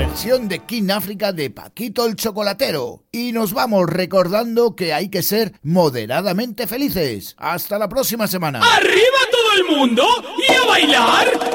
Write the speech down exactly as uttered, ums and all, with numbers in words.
versión de King África de Paquito el Chocolatero. Y nos vamos recordando que hay que ser moderadamente felices. Hasta la próxima semana. ¡Arriba todo el mundo! ¡Y a bailar!